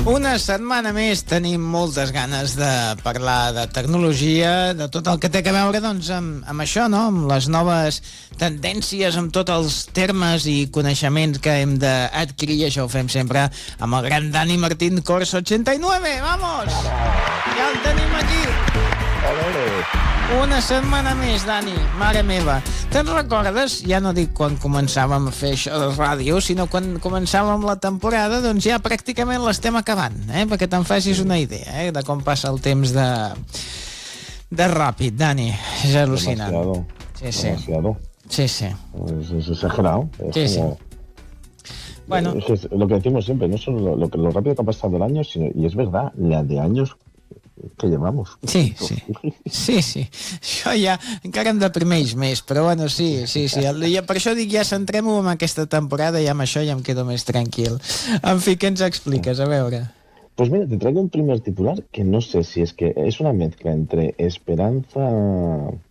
Una setmana més tenim moltes ganes de parlar de tecnologia, de tot el que té a veure doncs, amb això, no? Amb les noves tendències, amb tots els termes i coneixements que hem d'adquirir. Això ho fem sempre amb el gran Dani Martín Corso 89. ¡Vamos! Ja el tenim aquí. Una setmana més, Dani, mare meva. Te'n recordes, ja no dic quan començàvem a fer això de ràdio, sinó quan començàvem la temporada, doncs ja pràcticament l'estem acabant, perquè te'n facis una idea, de com passa el temps de ràpid, Dani. És al·lucinant. Demasiado. Sí. Es exagerado. Sí. Bueno. Es lo que decimos siempre, no solo lo rápido que ha pasado el año, sino, y es verdad, la de años que llevamos. Sí. Això ja encara em deprimeix més, però bueno, sí. Per això dic, ja centrem-ho en aquesta temporada i amb això ja em quedo més tranquil. En fi, què ens expliques? A veure. Pues mira, te traigo un primer titular que no sé si es que es una mezcla entre esperanza